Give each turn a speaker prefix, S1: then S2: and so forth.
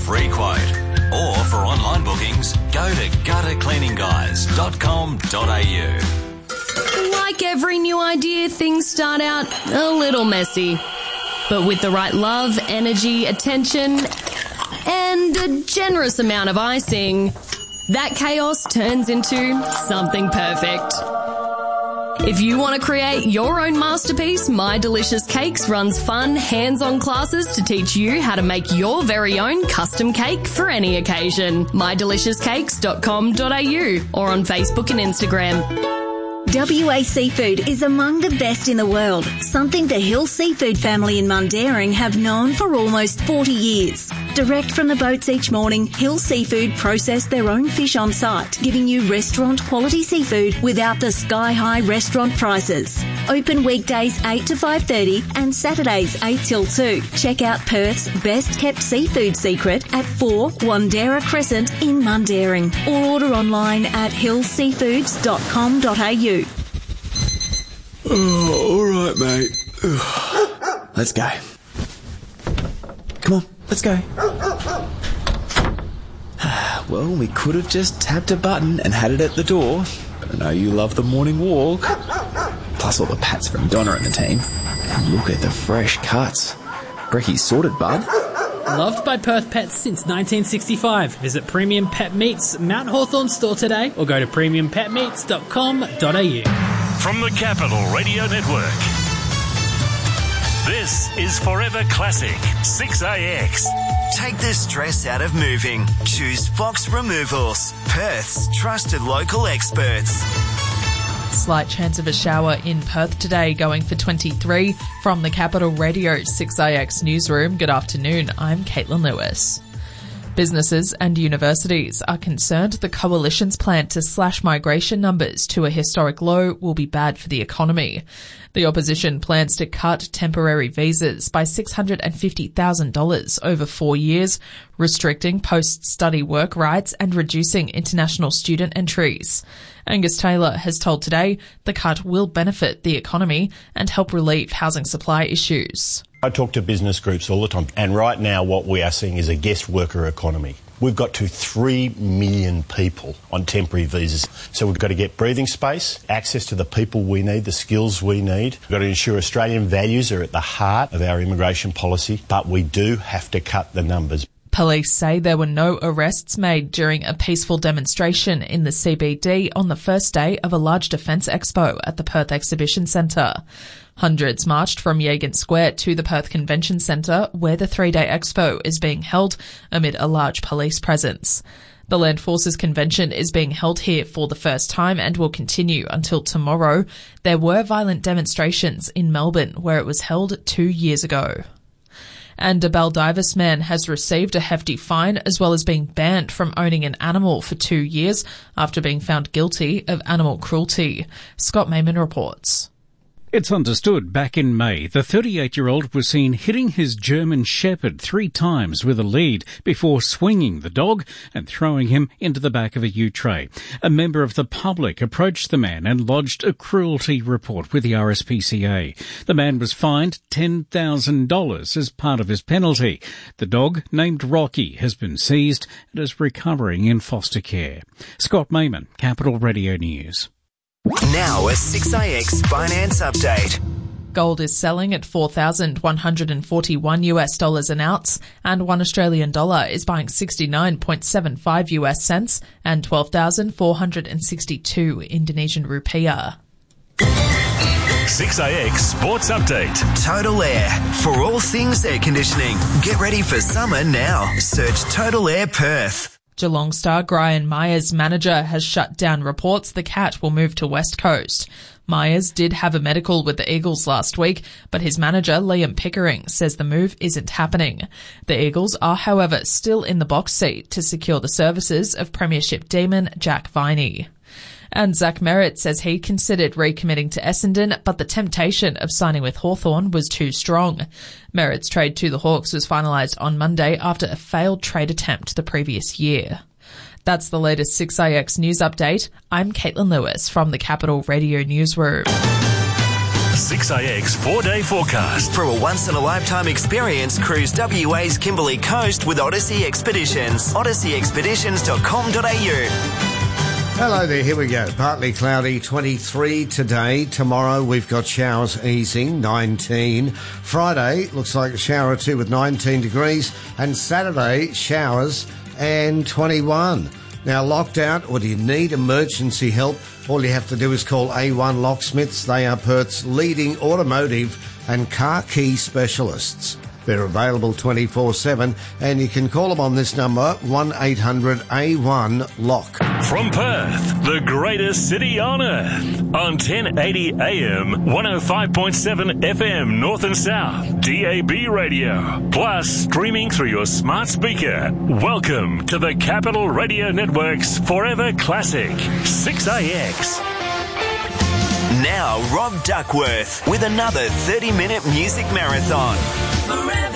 S1: free quote. Or for online bookings, go to guttercleaningguys.com.au.
S2: Like every new idea, things start out a little messy. But with the right love, energy, attention, and a generous amount of icing, that chaos turns into something perfect. If you want to create your own masterpiece, My Delicious Cakes runs fun, hands-on classes to teach you how to make your very own custom cake for any occasion. mydeliciouscakes.com.au or on Facebook and Instagram.
S3: WA Seafood is among the best in the world, something the Hill Seafood family in Mundaring have known for almost 40 years. Direct from the boats each morning, Hill Seafood process their own fish on site, giving you restaurant quality seafood without the sky-high restaurant prices. Open weekdays 8 to 5:30 and Saturdays 8 till 2. Check out Perth's best-kept seafood secret at 4 Wandera Crescent in Mundaring or order online at hillseafoods.com.au.
S4: Oh, all right, mate. Let's go. Come on, let's go. Well, we could have just tapped a button and had it at the door, but I know you love the morning walk. Plus all the pats from Donna and the team. And look at the fresh cuts. Brecky's sorted, bud.
S5: Loved by Perth pets since 1965. Visit Premium Pet Meats Mount Hawthorn store today or go to premiumpetmeats.com.au.
S6: From the Capital Radio Network, this is Forever Classic 6AX.
S7: Take the stress out of moving. Choose Fox Removals, Perth's trusted local experts.
S8: Slight chance of a shower in Perth today, going for 23. From the Capital Radio 6AX newsroom, good afternoon, I'm Caitlin Lewis. Businesses and universities are concerned the Coalition's plan to slash migration numbers to a historic low will be bad for the economy. The opposition plans to cut temporary visas by $650,000 over 4 years, restricting post-study work rights and reducing international student entries. Angus Taylor has told Today the cut will benefit the economy and help relieve housing supply issues.
S9: I talk to business groups all the time, and right now what we are seeing is a guest worker economy. We've got to 3 million people on temporary visas. So we've got to get breathing space, access to the people we need, the skills we need. We've got to ensure Australian values are at the heart of our immigration policy, but we do have to cut the numbers.
S8: Police say there were no arrests made during a peaceful demonstration in the CBD on the first day of a large defence expo at the Perth Exhibition Centre. Hundreds marched from Yagan Square to the Perth Convention Centre, where the 3-day expo is being held amid a large police presence. The Land Forces Convention is being held here for the first time and will continue until tomorrow. There were violent demonstrations in Melbourne, where it was held 2 years ago. And a Baldivis man has received a hefty fine as well as being banned from owning an animal for 2 years after being found guilty of animal cruelty. Scott Mayman reports.
S10: It's understood back in May, the 38-year-old was seen hitting his German Shepherd 3 times with a lead before swinging the dog and throwing him into the back of a U-tray. A member of the public approached the man and lodged a cruelty report with the RSPCA. The man was fined $10,000 as part of his penalty. The dog, named Rocky, has been seized and is recovering in foster care. Scott Mayman, Capital Radio News.
S7: Now a 6AX finance update.
S8: Gold is selling at $4,141 an ounce, and $1 Australian dollar is buying 69.75 US cents and 12,462 Indonesian rupiah.
S6: 6AX Sports Update.
S7: Total Air. For all things air conditioning. Get ready for summer now. Search Total Air Perth.
S8: Geelong star Brian Myers' manager has shut down reports the Cat will move to West Coast. Myers did have a medical with the Eagles last week, but his manager, Liam Pickering, says the move isn't happening. The Eagles are, however, still in the box seat to secure the services of Premiership demon Jack Viney. And Zach Merritt says he considered recommitting to Essendon, but the temptation of signing with Hawthorn was too strong. Merritt's trade to the Hawks was finalised on Monday after a failed trade attempt the previous year. That's the latest 6AX news update. I'm Caitlin Lewis from the Capital Radio Newsroom.
S6: 6AX 4-day forecast.
S7: For a once-in-a-lifetime experience, cruise WA's Kimberley Coast with Odyssey Expeditions. odysseyexpeditions.com.au.
S11: Hello there, here we go. Partly cloudy, 23 today. Tomorrow we've got showers easing, 19. Friday looks like a shower or two with 19 degrees. And Saturday, showers and 21. Now, lockdown, or do you need emergency help? All you have to do is call A1 Locksmiths. They are Perth's leading automotive and car key specialists. They're available 24/7, and you can call them on this number, 1-800-A1-LOCK.
S6: From Perth, the greatest city on earth, on 1080 AM, 105.7 FM North and South, DAB radio, plus streaming through your smart speaker. Welcome to the Capital Radio Network's Forever Classic, 6AX.
S7: Now, Rob Duckworth with another 30-minute music marathon.
S12: Forever.